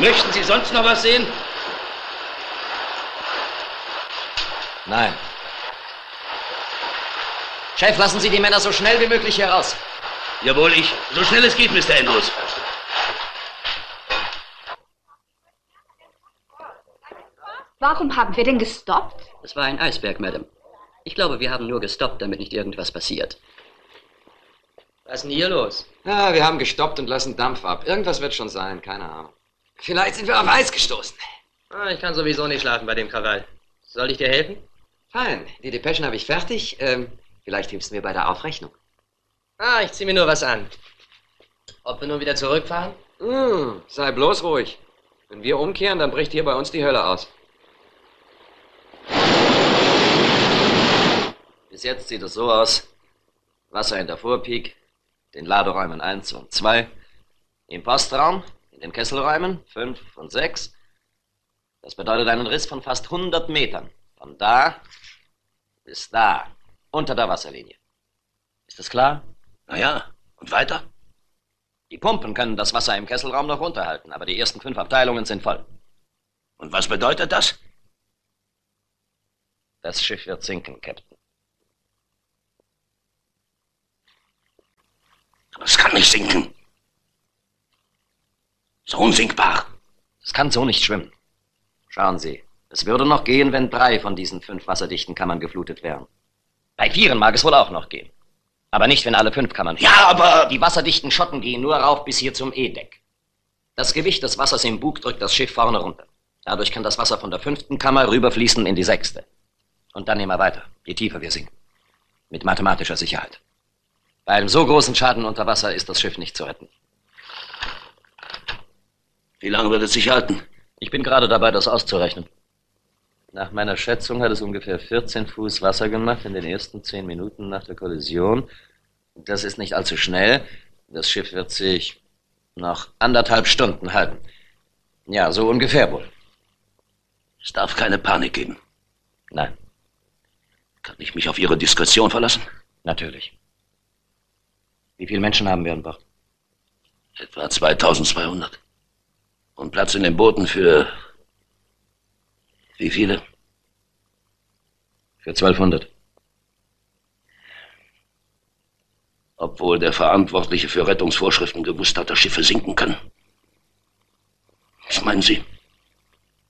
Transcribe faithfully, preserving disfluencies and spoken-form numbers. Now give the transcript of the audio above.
Möchten Sie sonst noch was sehen? Nein. Chef, lassen Sie die Männer so schnell wie möglich hier raus. Jawohl, ich. So schnell es geht, Mister Andrews. Warum haben wir denn gestoppt? Es war ein Eisberg, Madame. Ich glaube, wir haben nur gestoppt, damit nicht irgendwas passiert. Was ist denn hier los? Ja, wir haben gestoppt und lassen Dampf ab. Irgendwas wird schon sein, keine Ahnung. Vielleicht sind wir auf Eis gestoßen. Ah, ich kann sowieso nicht schlafen bei dem Krawall. Soll ich dir helfen? Fein, die Depeschen habe ich fertig. Ähm, vielleicht hilfst du mir bei der Aufrechnung. Ah, ich zieh mir nur was an. Ob wir nun wieder zurückfahren? Hm, sei bloß ruhig. Wenn wir umkehren, dann bricht hier bei uns die Hölle aus. Bis jetzt sieht es so aus. Wasser in der Vorpeak, den Laderäumen eins und zwei, im Postraum, in den Kesselräumen fünf und sechs. Das bedeutet einen Riss von fast hundert Metern. Von da bis da, unter der Wasserlinie. Ist das klar? Na ja, und weiter? Die Pumpen können das Wasser im Kesselraum noch runterhalten, aber die ersten fünf Abteilungen sind voll. Und was bedeutet das? Das Schiff wird sinken, Captain. Aber es kann nicht sinken. So unsinkbar. Es kann so nicht schwimmen. Schauen Sie, es würde noch gehen, wenn drei von diesen fünf wasserdichten Kammern geflutet wären. Bei vieren mag es wohl auch noch gehen. Aber nicht, wenn alle fünf Kammern... Ja, aber... Die wasserdichten Schotten gehen nur rauf bis hier zum E-Deck. Das Gewicht des Wassers im Bug drückt das Schiff vorne runter. Dadurch kann das Wasser von der fünften Kammer rüberfließen in die sechste. Und dann immer weiter, je tiefer wir sinken. Mit mathematischer Sicherheit. Bei einem so großen Schaden unter Wasser ist das Schiff nicht zu retten. Wie lange wird es sich halten? Ich bin gerade dabei, das auszurechnen. Nach meiner Schätzung hat es ungefähr vierzehn Fuß Wasser gemacht in den ersten zehn Minuten nach der Kollision. Das ist nicht allzu schnell. Das Schiff wird sich noch anderthalb Stunden halten. Ja, so ungefähr wohl. Es darf keine Panik geben. Nein. Kann ich mich auf Ihre Diskretion verlassen? Natürlich. Wie viele Menschen haben wir an Bord? Etwa zweitausendzweihundert. Und Platz in den Booten für... Wie viele? Für zwölfhundert. Obwohl der Verantwortliche für Rettungsvorschriften gewusst hat, dass Schiffe sinken können. Was meinen Sie?